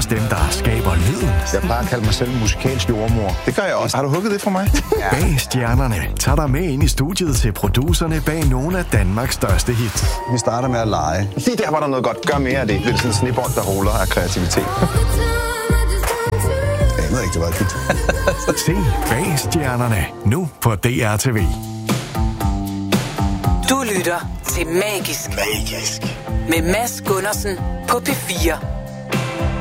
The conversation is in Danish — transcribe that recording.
også dem, der skaber lyden. Jeg plejer at kalde mig selv musikalsk jordmor. Det gør jeg også. Har du hugget det for mig? Ja. Bag stjernerne tager dig med ind i studiet til producerne bag nogle af Danmarks største hits. Vi starter med at lege. Lige der var der noget godt. Gør mere af det. Det er sådan en snebold, der ruller af kreativitet. Jeg ved ikke, det var et hit. Se Bag stjernerne nu på DRTV. Du lytter til Magisk. Med Mads Gundersen på P4.